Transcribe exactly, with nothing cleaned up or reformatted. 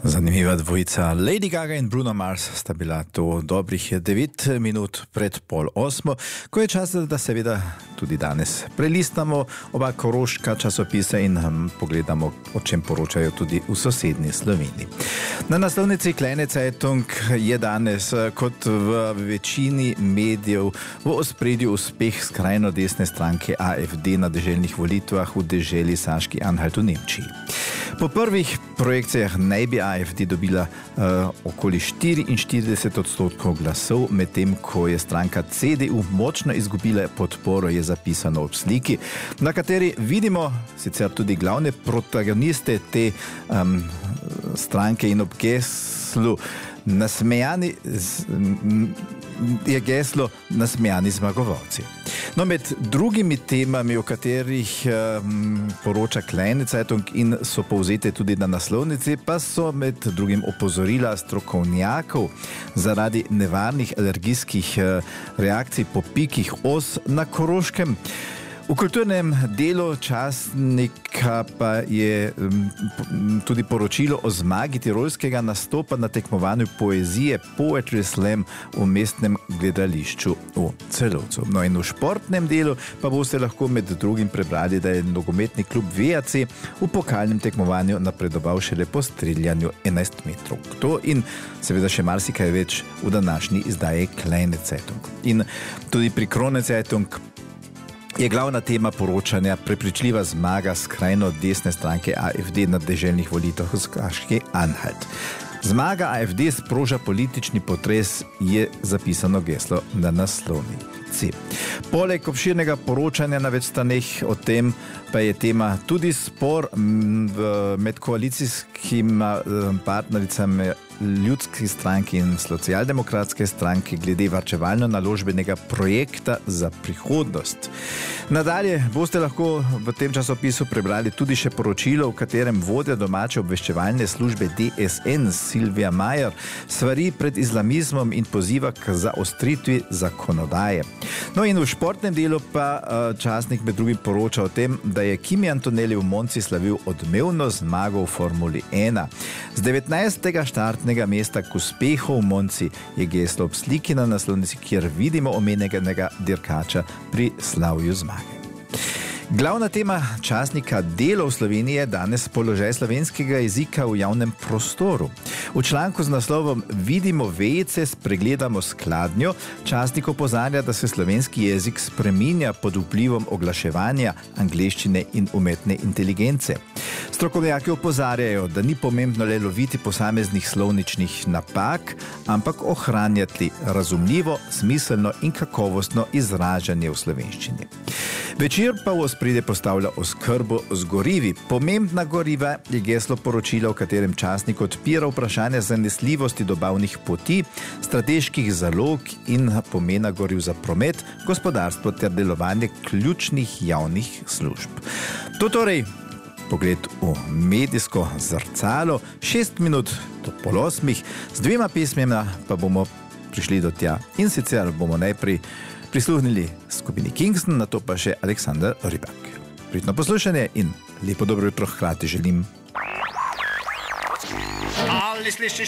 Zanimiva dvojica Lady Gaga in Bruno Mars sta bila to dobrih devet minut pred pol osmo, ko je čas, da seveda tudi danes prelistamo oba koroška časopisa in pogledamo, o čem poročajo tudi v sosednji Sloveniji. Na naslovnici Kleine Zeitung je danes, kot v večini medijev, v ospredju uspeh skrajno desne stranke A F D na deželnih volitvah v deželi Saški-Anhalt v Nemčiji. Po prvih projekcijah naj bi A F D dobila uh, okoli štiriinštirideset odstotkov glasov, medtem ko je stranka C D U močno izgubila podporo, je zapisano ob sliki, na kateri vidimo sicer tudi glavne protagoniste te um, stranke in ob geslu nasmejani z, m, je geslo nasmejani zmagovalci. No, med drugimi temami, o katerih um, poroča Kleine Zeitung in so povzete tudi na naslovnici, pa so med drugim opozorila strokovnjakov zaradi nevarnih alergijskih uh, reakcij po pikih os na Koroškem. V kulturnem delu časnika pa je um, tudi poročilo o zmagi tirolskega nastopa na tekmovanju poezije Poetry Slam v mestnem gledališču v Celovcu. No in v športnem delu pa boste lahko med drugim prebrali, da je nogometni klub V A C v pokalnem tekmovanju napredoval šele po streljanju enajst metrov. To in seveda še marsikaj več v današnji izdaji Kleine Zeitung. In tudi pri Krone Zeitung je glavna tema poročanja prepričljiva zmaga skrajno desne stranke A F D na deželnih volitvah v Saški-Anhalt. Zmaga A F D sproža politični potres, je zapisano geslo na naslovnici. Poleg obširnega poročanja na več straneh o tem pa je tema tudi spor med koalicijskimi partnericami Ljudski stranki in Socialdemokratske stranke glede varčevalno-naložbenega projekta za prihodnost. Nadalje boste lahko v tem časopisu prebrali tudi še poročilo, v katerem vodja domače obveščevalne službe D S N Silvija Majer svari pred islamizmom in poziva k zaostritvi zakonodaje. No in v športnem delu pa časnik med drugim poroča o tem, da je Kimi Antonelli v Monci slavil odmevno zmago v Formuli ena. Z devetnajstega štartnega mesta k uspehu v Monci je geslo ob sliki na naslovnici, kjer vidimo omenjenega dirkača pri slavju zmage. Glavna tema časnika Delo v Sloveniji je danes položaj slovenskega jezika v javnem prostoru. V članku z naslovom Vidimo vejice, spregledamo skladnjo, časnik opozarja, da se slovenski jezik spreminja pod vplivom oglaševanja, angleščine in umetne inteligence. Strokovnjaki opozarjajo, da ni pomembno le loviti posameznih slovničnih napak, ampak ohranjati razumljivo, smiselno in kakovostno izražanje v slovenščini. Večer pa v ospredje postavlja oskrbo z gorivi. Pomembna goriva je geslo poročila, v katerem časnik odpira vprašanje zanesljivosti dobavnih poti, strateških zalog in pomena goriv za promet, gospodarstvo ter delovanje ključnih javnih služb. To torej pogled v medijsko zrcalo, šest minut do pol osmih, z dvema pesmima pa bomo prišli do tja. In sicer bomo najprej prisluhnili skupini Kingston, nato pa še Aleksander Rybak. Prijetno poslušanje in lepo dobro jutro hkrati želim. Ali slišiš